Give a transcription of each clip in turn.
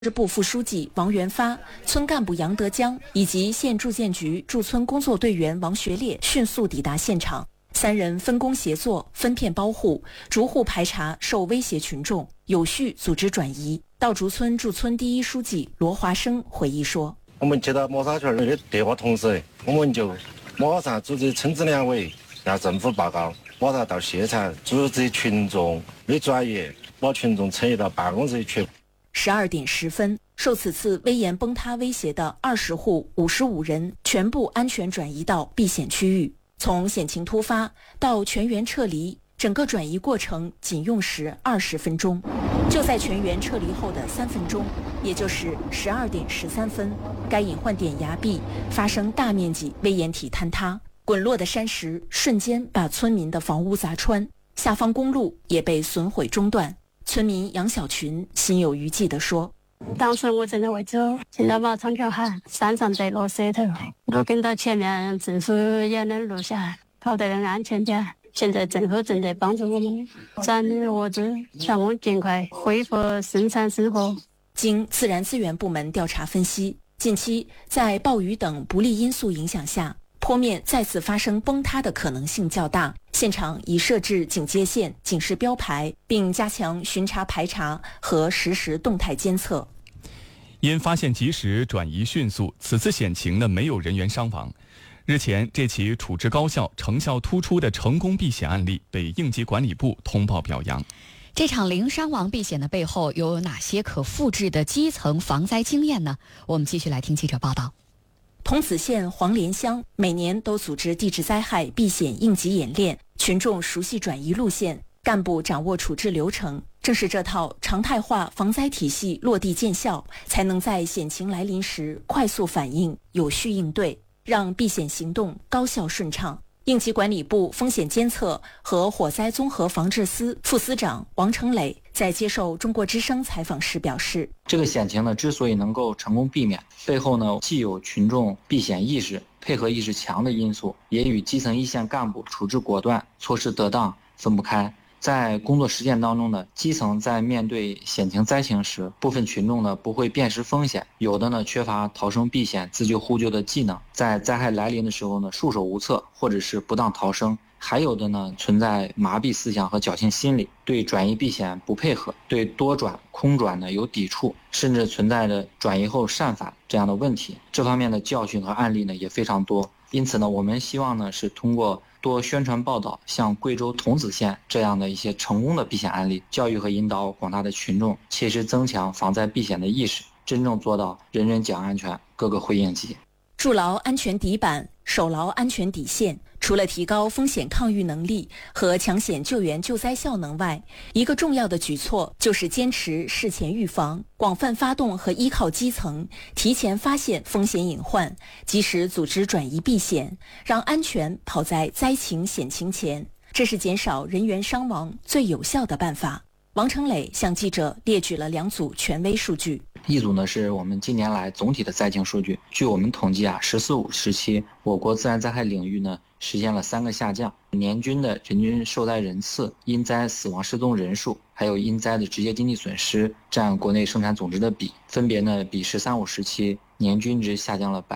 支部副书记王元发、村干部杨德江以及县住建局驻村工作队员王学烈迅速抵达现场，三人分工协作，分片包护，逐户排查受威胁群众，有序组织转移。道竹村驻村第一书记罗华生回忆说：“ 我们接到磨砂圈的电话，同时我们就马上组织村支两委向政府报告，马上到现场组织群众的转移，把群众撤移到办公室去。” 12点10分，受此次危岩崩塌威胁的20户55人全部安全转移到避险区域。从险情突发到全员撤离，整个转移过程仅用时20分钟。就在全员撤离后的3分钟，也就是12点13分，该隐患点崖壁发生大面积危岩体坍塌，滚落的山石瞬间把村民的房屋砸穿，下方公路也被损毁中断。 村民杨小群心有余悸地说：“ 当时我正在喂猪，听到把窗口喊山上在落石头，我跟到前面，政府也能录下来，跑得更安全点。现在政府正在帮助我们转移物资，让我们尽快恢复生产生活。” 经自然资源部门调查分析，近期在暴雨等不利因素影响下，坡面再次发生崩塌的可能性较大。 现场已设置警戒线、警示标牌，并加强巡查排查和实时动态监测。 因发现及时、转移迅速，此次险情呢没有人员伤亡。日前，这起处置高效、成效突出的成功避险案例被应急管理部通报表扬。 这场零伤亡避险的背后有哪些可复制的基层防灾经验呢？我们继续来听记者报道。 桐梓县黄连乡每年都组织地质灾害避险应急演练，群众熟悉转移路线，干部掌握处置流程。正是这套常态化防灾体系落地见效，才能在险情来临时快速反应、有序应对，让避险行动高效顺畅。应急管理部风险监测和火灾综合防治司副司长王成磊在接受中国之声采访时表示：“ 这个险情呢，之所以能够成功避免，背后呢既有群众避险意识、配合意识强的因素，也与基层一线干部处置果断、措施得当分不开。” 在工作实践当中呢，基层在面对险情灾情时，部分群众呢不会辨识风险，有的呢缺乏逃生避险、自救互救的技能，在灾害来临的时候呢束手无策，或者是不当逃生；还有的呢存在麻痹思想和侥幸心理，对转移避险不配合，对多转、空转呢有抵触，甚至存在着转移后擅返这样的问题。这方面的教训和案例呢也非常多。因此呢，我们希望呢是通过 多宣传报道，像贵州桐梓县这样的一些成功的避险案例，教育和引导广大的群众，切实增强防灾避险的意识，真正做到人人讲安全，个个会应急。 筑牢安全底板，守牢安全底线。除了提高风险抗御能力和抢险救援救灾效能外，一个重要的举措就是坚持事前预防，广泛发动和依靠基层，提前发现风险隐患，及时组织转移避险，让安全跑在灾情险情前。这是减少人员伤亡最有效的办法。王成磊向记者列举了2组权威数据。 一组呢是我们近年来总体的灾情数据，据我们统计啊，“14-5”时期，我国自然灾害领域呢实现了3个下降，年均的人均受灾人次、因灾死亡失踪人数，还有因灾的直接经济损失占国内生产总值的比，分别呢比“13-5”时期年均值下降了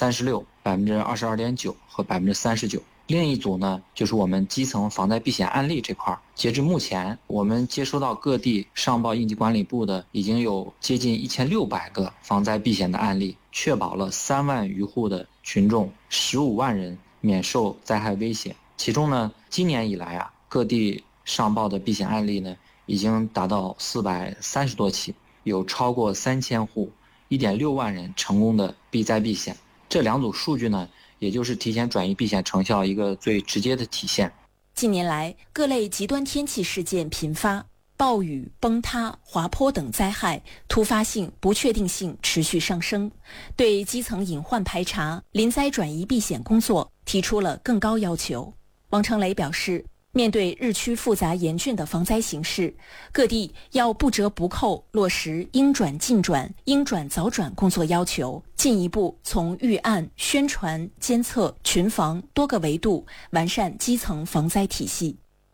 36%、22.9%和39%。另一组呢，就是我们基层防灾避险案例这块。截至目前，我们接收到各地上报应急管理部的已经有接近1600个防灾避险的案例，确保了3万余户的群众、15万人免受灾害威胁。其中呢，今年以来啊，各地上报的避险案例呢，已经达到430多起，有超过3000户、1.6万人成功的避灾避险。这2组数据呢，也就是提前转移避险成效一个最直接的体现。 近年来，各类极端天气事件频发，暴雨、崩塌、滑坡等灾害突发性、不确定性持续上升，对基层隐患排查、临灾转移避险工作提出了更高要求。王成磊表示，面对日趋复杂严峻的防灾形势，各地要不折不扣落实应转尽转、应转早转工作要求，进一步从预案、宣传、监测、群防多个维度完善基层防灾体系。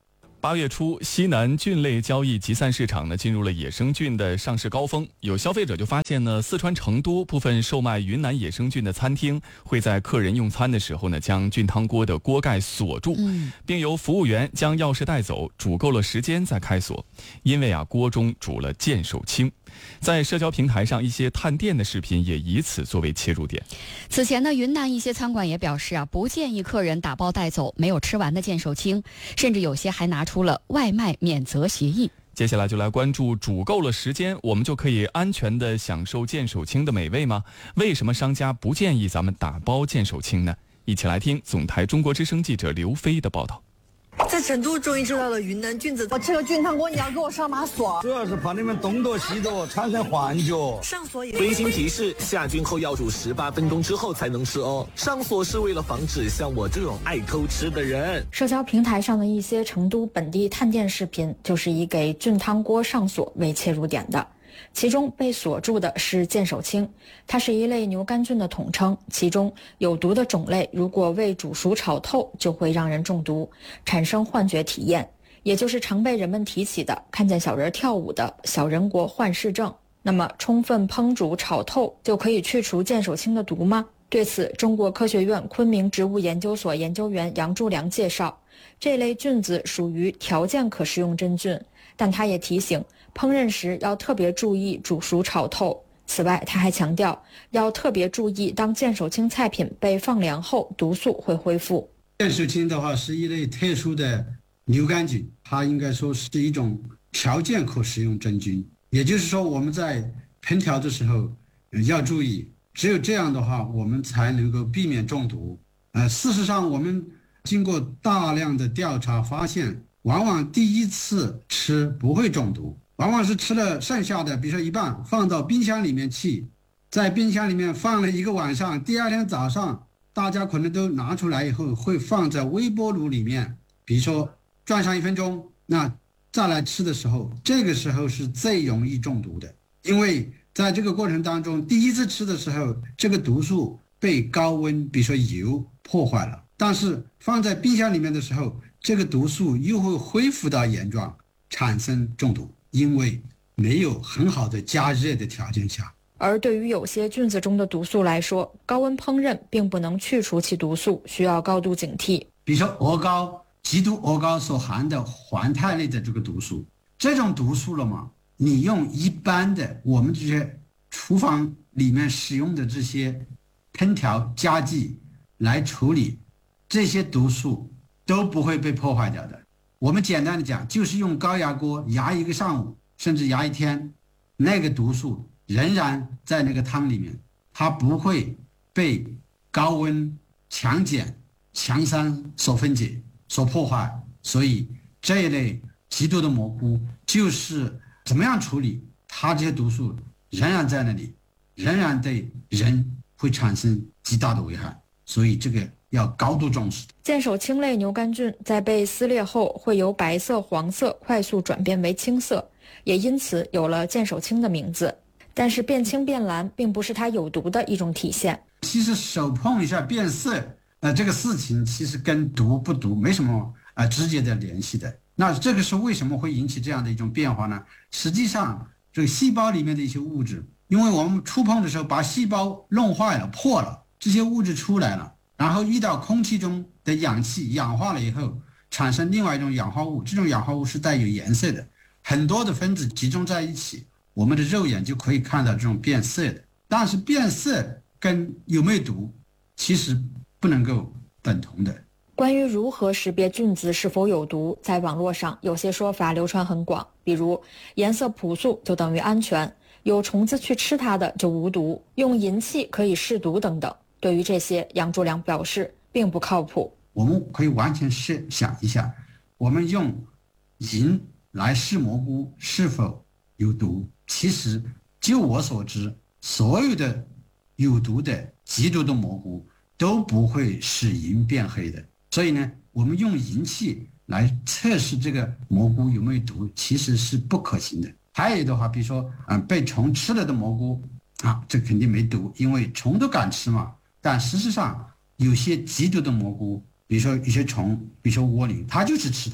8月初，西南菌类交易集散市场呢进入了野生菌的上市高峰。有消费者就发现呢，四川成都部分售卖云南野生菌的餐厅会在客人用餐的时候呢，将菌汤锅的锅盖锁住，并由服务员将钥匙带走，煮够了时间再开锁。因为锅中煮了剑手青。在社交平台上，一些探店的视频也以此作为切入点。 此前呢，云南一些餐馆也表示不建议客人打包带走没有吃完的剑手青，甚至有些还拿出了外卖免责协议。 接下来就来关注煮够了时间，我们就可以安全地享受剑手青的美味吗？为什么商家不建议咱们打包剑手青呢？一起来听总台中国之声记者刘飞的报道。 在成都终于吃到了云南菌子， 我吃个菌汤锅，你要给我上马锁？ 主要是怕你们东躲西躲，产生幻觉。 上锁也。 温馨提示：下菌后要煮18分钟之后才能吃哦。上锁是为了防止像我这种爱偷吃的人。 社交平台上的一些成都本地探店视频，就是以给菌汤锅上锁为切入点的。其中被锁住的是剑手青，它是一类牛肝菌的统称，其中有毒的种类如果未煮熟炒透就会让人中毒，产生幻觉体验，也就是常被人们提起的看见小人跳舞的小人国幻视症。那么充分烹煮炒透就可以去除剑手青的毒吗？对此，中国科学院昆明植物研究所研究员杨柱良介绍，这类菌子属于条件可食用真菌，但他也提醒烹饪时要特别注意煮熟炒透。此外，他还强调要特别注意，当剑手青菜品被放凉后，毒素会恢复。 剑手青的话是一类特殊的牛肝菌，它应该说是一种条件可食用真菌，也就是说我们在烹调的时候要注意，只有这样的话我们才能够避免中毒。事实上我们经过大量的调查发现，往往第一次吃不会中毒，往往是吃了剩下的，比如说一半放到冰箱里面去，在冰箱里面放了一个晚上，第二天早上大家可能都拿出来以后会放在微波炉里面，比如说转上1分钟，那再来吃的时候，这个时候是最容易中毒的。因为在这个过程当中，第一次吃的时候这个毒素被高温比如说油破坏了，但是放在冰箱里面的时候，这个毒素又会恢复到原状，产生中毒，因为没有很好的加热的条件下。 而对于有些菌子中的毒素来说，高温烹饪并不能去除其毒素，需要高度警惕。 比如说鹅膏，极毒鹅膏所含的环肽类的这个毒素，这种毒素了嘛，你用一般的我们这些厨房里面使用的这些烹调家具来处理，这些毒素都不会被破坏掉的。我们简单的讲，就是用高压锅压一个上午，甚至压一天，那个毒素仍然在那个汤里面，它不会被高温、强碱、强酸所分解、所破坏。所以这一类极毒的蘑菇就是怎么样处理，它这些毒素仍然在那里，仍然对人会产生极大的危害，所以这个要高度重视。 剑手青类牛肝菌在被撕裂后会由白色、黄色快速转变为青色，也因此有了剑手青的名字。但是变青变蓝并不是它有毒的一种体现。 其实手碰一下变色，这个事情其实跟毒不毒没什么直接的联系的。那这个是为什么会引起这样的一种变化呢？实际上这个细胞里面的一些物质，因为我们触碰的时候把细胞弄坏了、破了，这些物质出来了，然后遇到空气中的氧气氧化了以后，产生另外一种氧化物，这种氧化物是带有颜色的，很多的分子集中在一起，我们的肉眼就可以看到这种变色的。但是变色跟有没有毒其实不能够等同的。 关于如何识别菌子是否有毒，在网络上有些说法流传很广，比如颜色朴素就等于安全，有虫子去吃它的就无毒，用银器可以试毒等等。对于这些，杨柱良表示并不靠谱。 我们可以完全设想一下，我们用银来试蘑菇是否有毒，其实就我所知，所有的有毒的极毒的蘑菇都不会使银变黑的。所以呢，我们用银器来测试这个蘑菇有没有毒，其实是不可行的。还有的话，比如说被虫吃了的蘑菇这肯定没毒，因为虫都敢吃嘛。但事实上有些极毒的蘑菇，比如说有些虫，比如说蜗牛，它就是吃它的，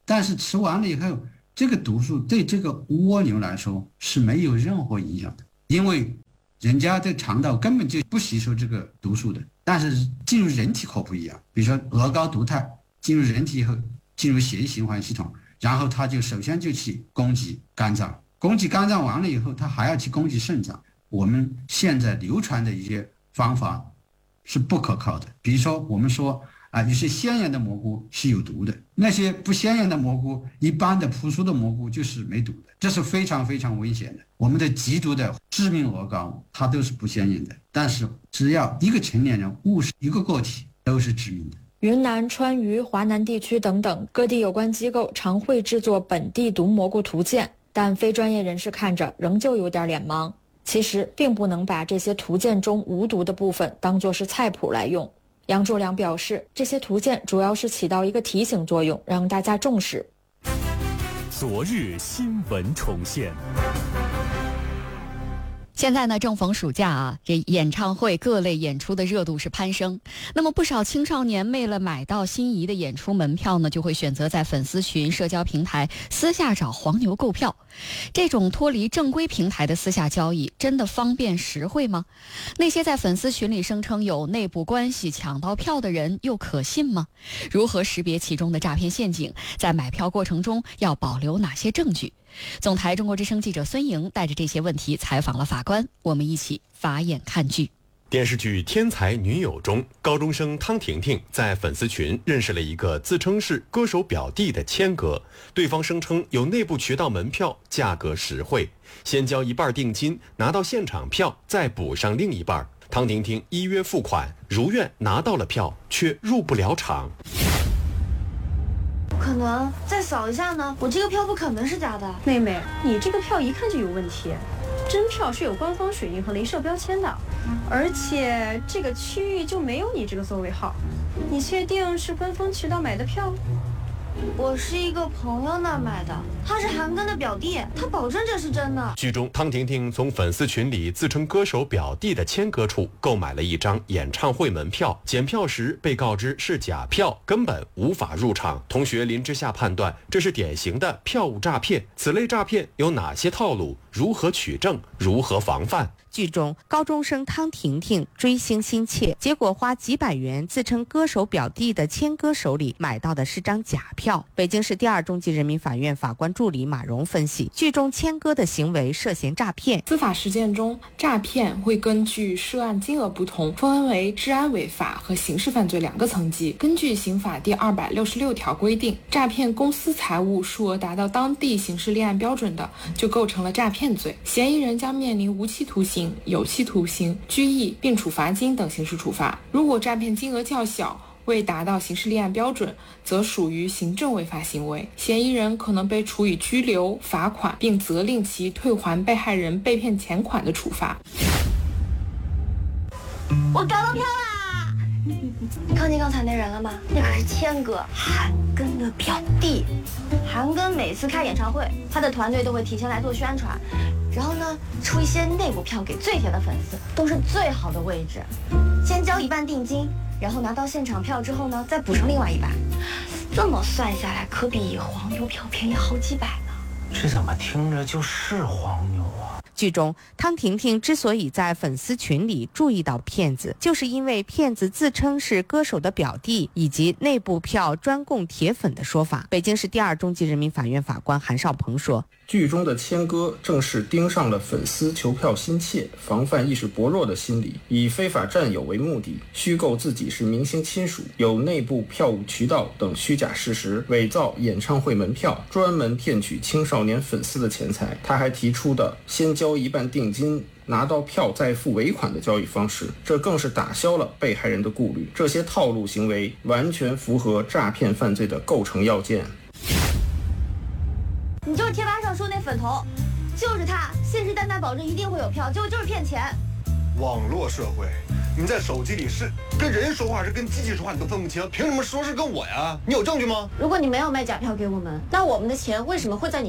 但是吃完了以后，这个毒素对这个蜗牛来说是没有任何影响的，因为人家的肠道根本就不吸收这个毒素的。但是进入人体可不一样，比如说鹅膏毒肽进入人体以后，进入血液循环系统，然后它就首先就去攻击肝脏，攻击肝脏完了以后，它还要去攻击肾脏。我们现在流传的一些方法是不可靠的，比如说我们说有些鲜艳的蘑菇是有毒的，那些不鲜艳的蘑菇，一般的朴素的蘑菇就是没毒的，这是非常非常危险的。我们的极毒的致命鹅膏它都是不鲜艳的，但是只要一个成年人误食一个个体都是致命的。 云南、川渝、华南地区等等各地有关机构常会制作本地毒蘑菇图鉴，但非专业人士看着仍旧有点脸盲。其实并不能把这些图鉴中无毒的部分当作是菜谱来用。杨柱良表示，这些图鉴主要是起到一个提醒作用，让大家重视。 昨日新闻重现。 现在呢，正逢暑假啊，这演唱会各类演出的热度是攀升。那么不少青少年为了买到心仪的演出门票呢，就会选择在粉丝群、社交平台私下找黄牛购票。这种脱离正规平台的私下交易，真的方便实惠吗？那些在粉丝群里声称有内部关系抢到票的人，又可信吗？如何识别其中的诈骗陷阱？在买票过程中要保留哪些证据？总台中国之声记者孙莹带着这些问题采访了法官，我们一起法眼看剧。 电视剧《天才女友》中，高中生汤婷婷在粉丝群认识了一个自称是歌手表弟的谦哥，对方声称有内部渠道门票，价格实惠，先交一半定金，拿到现场票再补上另一半。汤婷婷依约付款，如愿拿到了票，却入不了场。 可能再扫一下呢，我这个票不可能是假的。 妹妹，你这个票一看就有问题，真票是有官方水印和镭射标签的，而且这个区域就没有你这个座位号。你确定是官方渠道买的票？ 我是一个朋友那儿买的，他是韩庚的表弟，他保证这是真的。 剧中，汤婷婷从粉丝群里自称歌手表弟的谦哥处购买了一张演唱会门票，检票时被告知是假票，根本无法入场。同学林之夏判断这是典型的票务诈骗。此类诈骗有哪些套路？如何取证？如何防范？ 剧中，高中生汤婷婷追星心切，结果花几百元自称歌手表弟的谦哥手里买到的是张假票。北京市第二中级人民法院法官助理马荣分析，剧中谦哥的行为涉嫌诈骗。 司法实践中，诈骗会根据涉案金额不同，分为治安违法和刑事犯罪两个层级。根据刑法第266条规定，诈骗公私财物数额达到当地刑事立案标准的，就构成了诈骗罪，嫌疑人将面临无期徒刑、有期徒刑、拘役并处罚金等刑事处罚。如果诈骗金额较小，未达到刑事立案标准，则属于行政违法行为，嫌疑人可能被处以拘留、罚款，并责令其退还被害人被骗钱款的处罚。 我搞到票啦！你看见刚才那人了吗？那可是谦哥，韩庚的表弟。韩庚每次开演唱会，他的团队都会提前来做宣传，然后呢，出一些内部票给最铁的粉丝，都是最好的位置。先交一半定金，然后拿到现场票之后呢，再补上另外一半。这么算下来，可比黄牛票便宜好几百呢。 这怎么听着就是黄牛啊？ 剧中，汤婷婷之所以在粉丝群里注意到骗子，就是因为骗子自称是歌手的表弟，以及内部票专供铁粉的说法。北京市第二中级人民法院法官韩少鹏说， 剧中的谦哥正是盯上了粉丝求票心切、防范意识薄弱的心理，以非法占有为目的，虚构自己是明星亲属，有内部票务渠道等虚假事实，伪造演唱会门票，专门骗取青少年粉丝的钱财。他还提出的先交一半定金，拿到票再付尾款的交易方式，这更是打消了被害人的顾虑。这些套路行为完全符合诈骗犯罪的构成要件。 你就是贴吧上说那粉头，就是他，信誓旦旦保证一定会有票，结果就是骗钱。 网络社会，你在手机里是跟人说话是跟机器说话你都分不清，凭什么说是跟我呀？你有证据吗？ 如果你没有卖假票给我们，那我们的钱为什么会在你那儿？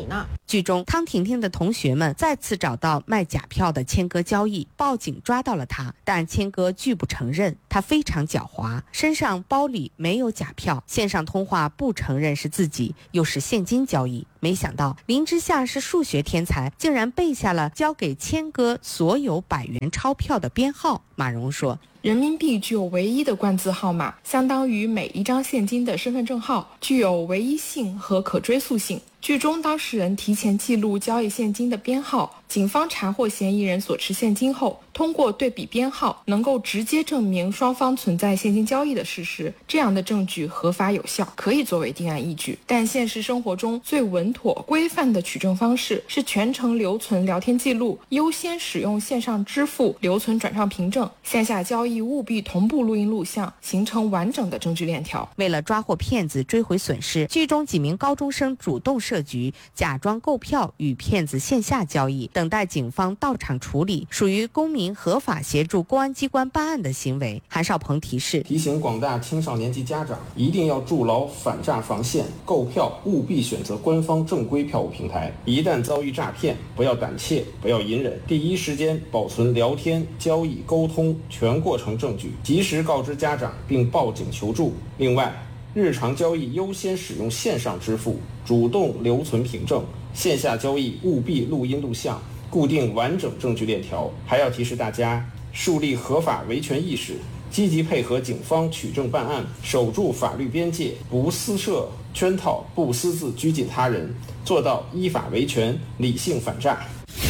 剧中汤婷婷的同学们再次找到卖假票的谦哥交易，报警抓到了他，但谦哥拒不承认。他非常狡猾，身上包里没有假票，线上通话不承认是自己，又是现金交易。没想到林之夏是数学天才，竟然背下了交给谦哥所有100元钞票的编号。马蓉说， 人民币具有唯一的冠字号码，相当于每一张现金的身份证号，具有唯一性和可追溯性。剧中当事人提前记录交易现金的编号，警方查获嫌疑人所持现金后，通过对比编号，能够直接证明双方存在现金交易的事实。这样的证据合法有效，可以作为定案依据。但现实生活中最稳妥规范的取证方式是全程留存聊天记录，优先使用线上支付留存转账凭证，线下交易务必同步录音录像，形成完整的证据链条。 为了抓获骗子，追回损失，剧中几名高中生主动设局，假装购票与骗子线下交易，等待警方到场处理，属于公民合法协助公安机关办案的行为。韩少鹏提醒广大青少年及家长，一定要筑牢反诈防线，购票务必选择官方正规票务平台。一旦遭遇诈骗，不要胆怯，不要隐忍，第一时间保存聊天、交易、沟通全过程证据，及时告知家长并报警求助。另外，日常交易优先使用线上支付，主动留存凭证，线下交易务必录音录像，固定完整证据链条。还要提示大家，树立合法维权意识，积极配合警方取证办案，守住法律边界，不私设圈套，不私自拘禁他人，做到依法维权，理性反诈。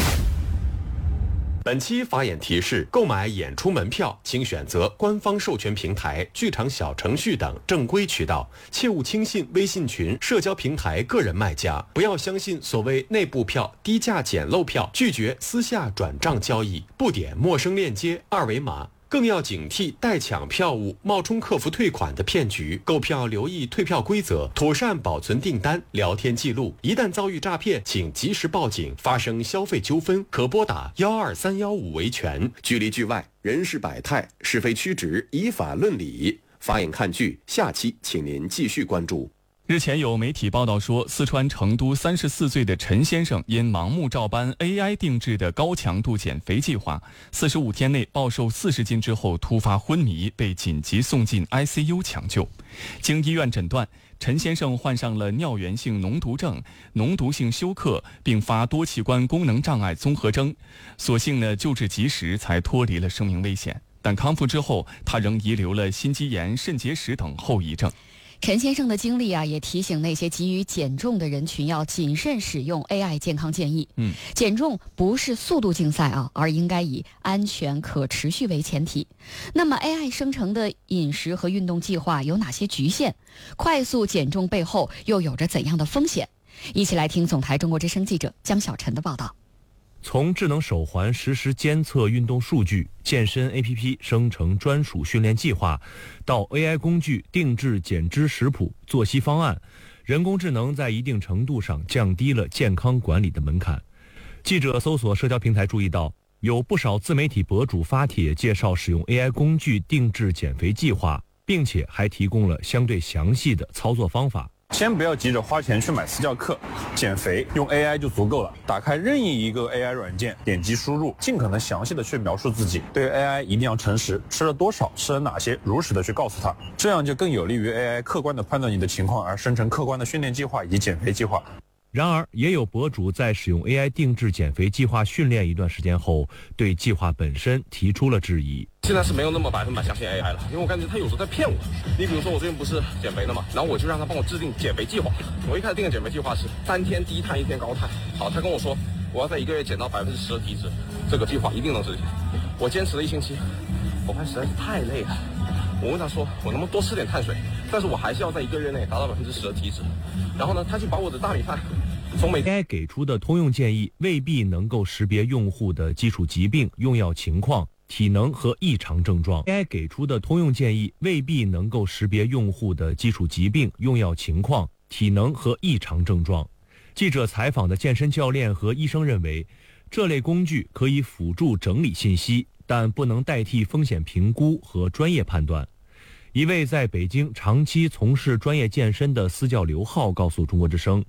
本期法眼提示：购买演出门票，请选择官方授权平台、剧场小程序等正规渠道，切勿轻信微信群、社交平台个人卖家，不要相信所谓内部票、低价捡漏票，拒绝私下转账交易，不点陌生链接、二维码。更要警惕代抢票务、冒充客服退款的骗局。购票留意退票规则，妥善保存订单、聊天记录。一旦遭遇诈骗，请及时报警。发生消费纠纷，可拨打12315维权。剧里剧外，人事百态，是非曲直，以法论理。法眼看剧，下期请您继续关注。 日前有媒体报道说，四川成都34岁的陈先生因盲目照搬 AI 定制的高强度减肥计划，45天内暴瘦40斤之后突发昏迷，被紧急送进 ICU 抢救。经医院诊断，陈先生患上了尿源性脓毒症、脓毒性休克并发多器官功能障碍综合征，所幸救治及时，才脱离了生命危险。但康复之后，他仍遗留了心肌炎、肾结石等后遗症。 陈先生的经历也提醒那些急于减重的人群要谨慎使用 AI 健康建议。减重不是速度竞赛而应该以安全可持续为前提。那么 AI 生成的饮食和运动计划有哪些局限？快速减重背后又有着怎样的风险？一起来听总台中国之声记者江小晨的报道。 从智能手环实时监测运动数据、健身 APP 生成专属训练计划，到 AI 工具定制减脂食谱、作息方案，人工智能在一定程度上降低了健康管理的门槛。记者搜索社交平台注意到，有不少自媒体博主发帖介绍使用 AI 工具定制减肥计划，并且还提供了相对详细的操作方法。 先不要急着花钱去买私教课，减肥用 AI 就足够了。打开任意一个 AI 软件，点击输入，尽可能详细的去描述自己。对 AI 一定要诚实，吃了多少，吃了哪些，如实的去告诉他，这样就更有利于 AI 客观的判断你的情况，而生成客观的训练计划以及减肥计划。 然而，也有博主在使用 AI 定制减肥计划训练一段时间后，对计划本身提出了质疑。 现在是没有那么100%相信 AI 了，因为我感觉他有时候在骗我。你比如说，我最近不是减肥了嘛，然后我就让他帮我制定减肥计划。我一开始定的减肥计划是3天低碳1天高碳。好，他跟我说我要在1个月减到10%的体脂，这个计划一定能实现。我坚持了1星期，我发现实在是太累了。我问他说，我能不能多吃点碳水？但是我还是要在1个月内达到10%的体脂。然后呢，他就把我的大米饭从每天给出的通用建议未必能够识别用户的基础疾病、用药情况、体能和异常症状。AI 给出的通用建议未必能够识别用户的基础疾病、用药情况、体能和异常症状。记者采访的健身教练和医生认为，这类工具可以辅助整理信息，但不能代替风险评估和专业判断。一位在北京长期从事专业健身的私教刘浩告诉中国之声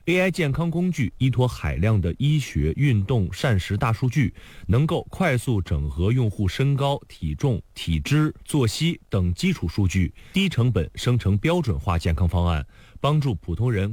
AI 健康工具依托海量的医学、运动、膳食大数据，能够快速整合用户身高、体重、体脂、作息等基础数据，低成本生成标准化健康方案，帮助普通人